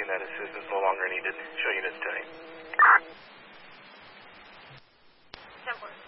that assistance no longer needed. Show units 10. 10-4.